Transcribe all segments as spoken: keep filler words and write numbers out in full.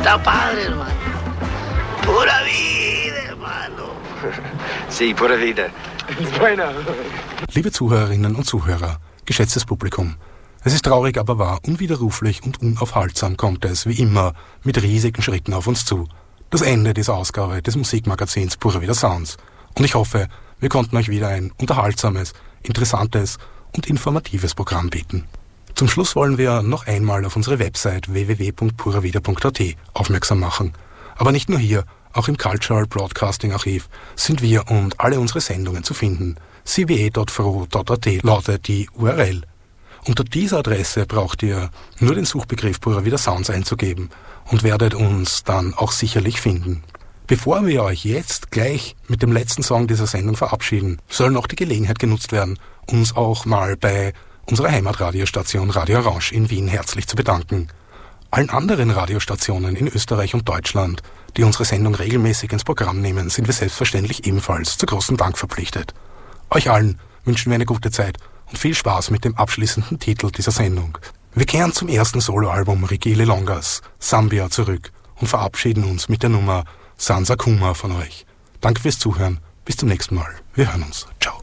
Está padre, hermano. Pura vida, hermano. Sí, pura vida. Bueno. Liebe Zuhörerinnen und Zuhörer, geschätztes Publikum, es ist traurig, aber wahr, unwiderruflich und unaufhaltsam kommt es, wie immer, mit riesigen Schritten auf uns zu. Das Ende dieser Ausgabe des Musikmagazins Pura Vida Sounds. Und ich hoffe, wir konnten euch wieder ein unterhaltsames, interessantes und informatives Programm bieten. Zum Schluss wollen wir noch einmal auf unsere Website w w w punkt puravida punkt a t aufmerksam machen. Aber nicht nur hier, auch im Cultural Broadcasting Archiv sind wir und alle unsere Sendungen zu finden. c w e punkt f r o punkt a t lautet die U R L. Unter dieser Adresse braucht ihr nur den Suchbegriff Pura Vida Sounds einzugeben und werdet uns dann auch sicherlich finden. Bevor wir euch jetzt gleich mit dem letzten Song dieser Sendung verabschieden, soll noch die Gelegenheit genutzt werden, uns auch mal bei unserer Heimatradiostation Radio Orange in Wien herzlich zu bedanken. Allen anderen Radiostationen in Österreich und Deutschland, die unsere Sendung regelmäßig ins Programm nehmen, sind wir selbstverständlich ebenfalls zu großem Dank verpflichtet. Euch allen wünschen wir eine gute Zeit und viel Spaß mit dem abschließenden Titel dieser Sendung. Wir kehren zum ersten Soloalbum Ricky Lilongas, Sambia, zurück und verabschieden uns mit der Nummer Sansa Kuma von euch. Danke fürs Zuhören, bis zum nächsten Mal. Wir hören uns. Ciao.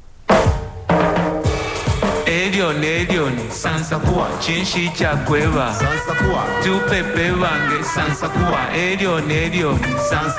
Edion, Edion, Sansakua, Chinshija Cueva, Sansakua, Tupepe Wange, Sansakua, Edion, Edion, Sansakua.